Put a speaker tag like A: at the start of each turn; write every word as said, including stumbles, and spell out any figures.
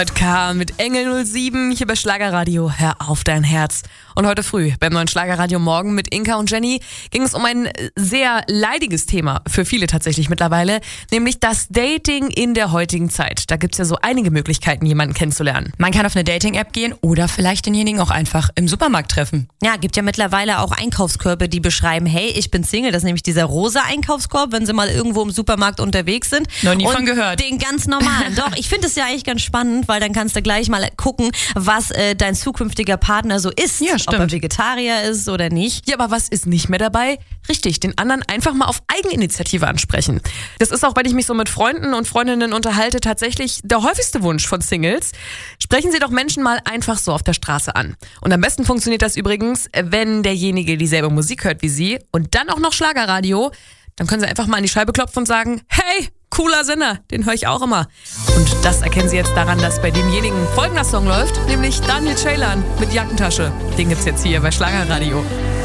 A: K mit Engel null sieben hier bei Schlagerradio. Hör auf dein Herz. Und heute früh beim neuen Schlagerradio Morgen mit Inka und Jenny ging es um ein sehr leidiges Thema, für viele tatsächlich mittlerweile, nämlich das Dating in der heutigen Zeit. Da gibt's ja so einige Möglichkeiten, jemanden kennenzulernen.
B: Man kann auf eine Dating-App gehen oder vielleicht denjenigen auch einfach im Supermarkt treffen.
C: Ja, gibt ja mittlerweile auch Einkaufskörbe, die beschreiben, hey, ich bin Single. Das ist nämlich dieser rosa Einkaufskorb, wenn sie mal irgendwo im Supermarkt unterwegs sind.
B: Noch nie
C: und
B: von gehört.
C: Den ganz normalen. Doch, ich finde es ja eigentlich ganz spannend, weil dann kannst du gleich mal gucken, was äh, dein zukünftiger Partner so ist.
B: Ja, stimmt.
C: Ob er Vegetarier ist oder nicht.
A: Ja, aber was ist nicht mehr dabei? Richtig, den anderen einfach mal auf Eigeninitiative ansprechen. Das ist auch, wenn ich mich so mit Freunden und Freundinnen unterhalte, tatsächlich der häufigste Wunsch von Singles. Sprechen Sie doch Menschen mal einfach so auf der Straße an. Und am besten funktioniert das übrigens, wenn derjenige dieselbe Musik hört wie Sie und dann auch noch Schlagerradio. Dann können Sie einfach mal an die Scheibe klopfen und sagen, hey, cooler Sender, den höre ich auch immer. Und das erkennen Sie jetzt daran, dass bei demjenigen folgender Song läuft, nämlich Daniel Ceylan mit Jackentasche. Den gibt's jetzt hier bei Schlagerradio.